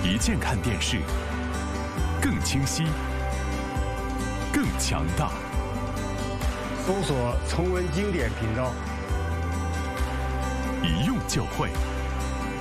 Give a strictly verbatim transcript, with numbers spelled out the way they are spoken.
一键看电视，更清晰，更强大。 搜索重温经典频道， 一用就会。